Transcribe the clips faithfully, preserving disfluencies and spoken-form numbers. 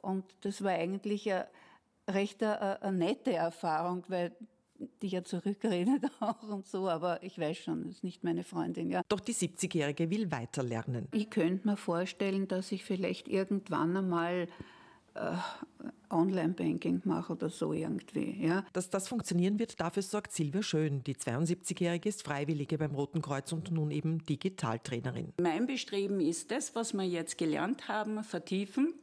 Und das war eigentlich eine recht eine, eine nette Erfahrung, weil die ja zurückredet auch und so, aber ich weiß schon, das ist nicht meine Freundin. Ja. Doch die siebzigjährige will weiter lernen. Ich könnte mir vorstellen, dass ich vielleicht irgendwann einmal äh, Online-Banking mache oder so irgendwie. Ja. Dass das funktionieren wird, dafür sorgt Silvia Schön. Die zweiundsiebzigjährige ist Freiwillige beim Roten Kreuz und nun eben Digitaltrainerin. Mein Bestreben ist das, was wir jetzt gelernt haben, vertiefen.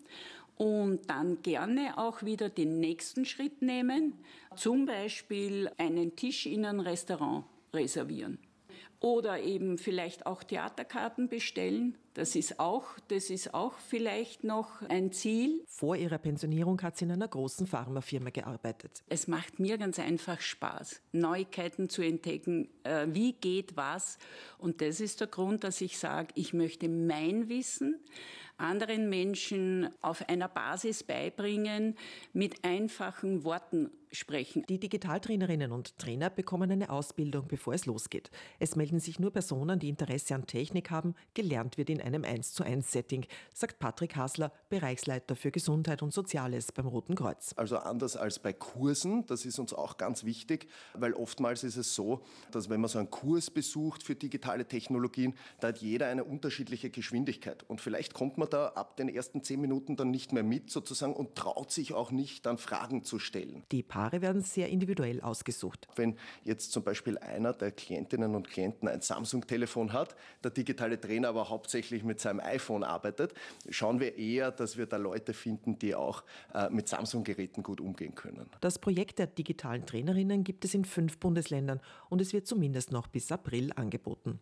Und dann gerne auch wieder den nächsten Schritt nehmen, zum Beispiel einen Tisch in einem Restaurant reservieren. Oder eben vielleicht auch Theaterkarten bestellen. Das ist auch, das ist auch vielleicht noch ein Ziel. Vor ihrer Pensionierung hat sie in einer großen Pharmafirma gearbeitet. Es macht mir ganz einfach Spaß, Neuigkeiten zu entdecken, äh, wie geht was. Und das ist der Grund, dass ich sage, ich möchte mein Wissen anderen Menschen auf einer Basis beibringen, mit einfachen Worten sprechen. Die Digitaltrainerinnen und Trainer bekommen eine Ausbildung, bevor es losgeht. Es melden sich nur Personen, die Interesse an Technik haben. Gelernt wird in einem eins zu eins Setting, sagt Patrick Hasler, Bereichsleiter für Gesundheit und Soziales beim Roten Kreuz. Also anders als bei Kursen, das ist uns auch ganz wichtig, weil oftmals ist es so, dass wenn man so einen Kurs besucht für digitale Technologien, da hat jeder eine unterschiedliche Geschwindigkeit. Und vielleicht kommt man da ab den ersten zehn Minuten dann nicht mehr mit sozusagen und traut sich auch nicht, dann Fragen zu stellen. Die Paare werden sehr individuell ausgesucht. Wenn jetzt zum Beispiel einer der Klientinnen und Klienten ein Samsung-Telefon hat, der digitale Trainer aber hauptsächlich mit seinem iPhone arbeitet, schauen wir eher, dass wir da Leute finden, die auch äh, mit Samsung-Geräten gut umgehen können. Das Projekt der digitalen Trainerinnen gibt es in fünf Bundesländern und es wird zumindest noch bis April angeboten.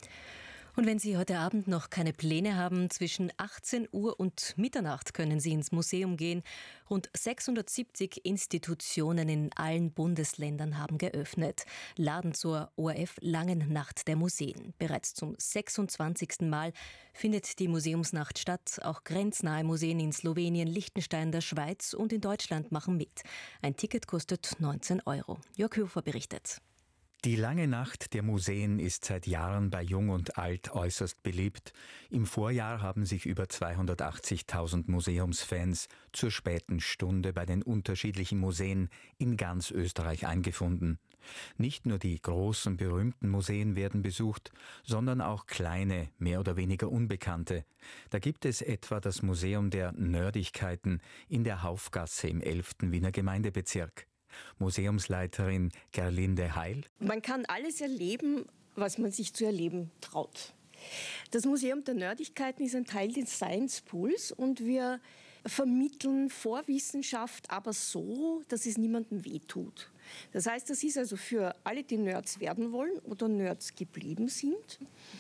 Und wenn Sie heute Abend noch keine Pläne haben, zwischen achtzehn Uhr und Mitternacht können Sie ins Museum gehen. Rund sechshundertsiebzig Institutionen in allen Bundesländern haben geöffnet, laden zur O R F Langen Nacht der Museen. Bereits zum sechsundzwanzigsten Mal findet die Museumsnacht statt. Auch grenznahe Museen in Slowenien, Liechtenstein, der Schweiz und in Deutschland machen mit. Ein Ticket kostet neunzehn Euro. Jörg Höfer berichtet. Die Lange Nacht der Museen ist seit Jahren bei Jung und Alt äußerst beliebt. Im Vorjahr haben sich über zweihundertachtzigtausend Museumsfans zur späten Stunde bei den unterschiedlichen Museen in ganz Österreich eingefunden. Nicht nur die großen, berühmten Museen werden besucht, sondern auch kleine, mehr oder weniger unbekannte. Da gibt es etwa das Museum der Nerdigkeiten in der Haufgasse im elften Wiener Gemeindebezirk. Museumsleiterin Gerlinde Heil. Man kann alles erleben, was man sich zu erleben traut. Das Museum der Nerdigkeiten ist ein Teil des Science Pools und wir vermitteln Vorwissenschaft, aber so, dass es niemandem wehtut. Das heißt, das ist also für alle, die Nerds werden wollen oder Nerds geblieben sind.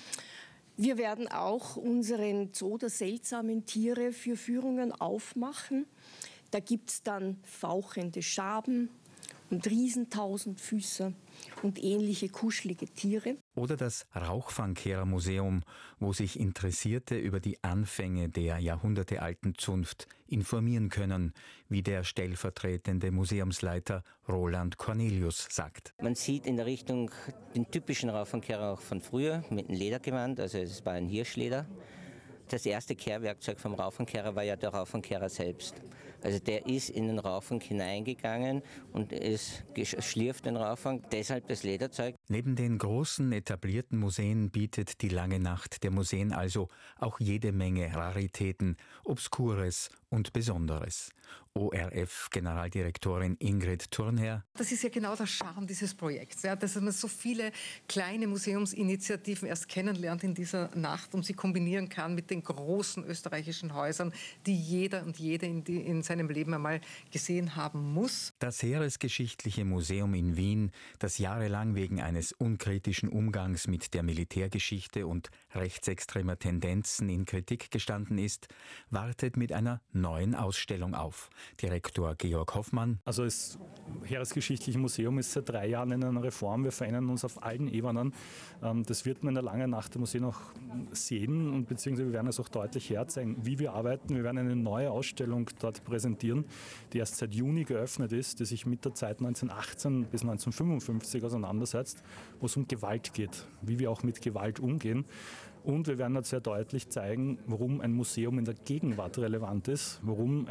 Wir werden auch unseren Zoo der seltsamen Tiere für Führungen aufmachen. Da gibt es dann fauchende Schaben und Riesentausendfüßer und ähnliche kuschelige Tiere. Oder das Rauchfangkehrer-Museum, wo sich Interessierte über die Anfänge der jahrhundertealten Zunft informieren können, wie der stellvertretende Museumsleiter Roland Cornelius sagt. Man sieht in der Richtung den typischen Rauchfangkehrer auch von früher mit einem Ledergewand, also es war ein Hirschleder. Das erste Kehrwerkzeug vom Rauffangkehrer war ja der Rauffangkehrer selbst. Also der ist in den Rauffang hineingegangen und es schlürft den Rauffang, deshalb das Lederzeug. Neben den großen etablierten Museen bietet die Lange Nacht der Museen also auch jede Menge Raritäten, Obskures und Besonderes. O R F-Generaldirektorin Ingrid Thurnherr. Das ist ja genau der Charme dieses Projekts, ja, dass man so viele kleine Museumsinitiativen erst kennenlernt in dieser Nacht und sie kombinieren kann mit den großen österreichischen Häusern, die jeder und jede in, die, in seinem Leben einmal gesehen haben muss. Das Heeresgeschichtliche Museum in Wien, das jahrelang wegen eines unkritischen Umgangs mit der Militärgeschichte und rechtsextremer Tendenzen in Kritik gestanden ist, wartet mit einer neuen Ausstellung auf. Direktor Georg Hoffmann. Also das Heeresgeschichtliche Museum ist seit drei Jahren in einer Reform. Wir verändern uns auf allen Ebenen. Das wird man in der Langen Nacht der Museen auch sehen und beziehungsweise wir werden es auch deutlich herzeigen, wie wir arbeiten. Wir werden eine neue Ausstellung dort präsentieren, die erst seit Juni geöffnet ist, die sich mit der Zeit neunzehnhundertachtzehn bis neunzehnhundertfünfundfünfzig auseinandersetzt, wo es um Gewalt geht, wie wir auch mit Gewalt umgehen. Und wir werden dort sehr deutlich zeigen, warum ein Museum in der Gegenwart relevant ist, warum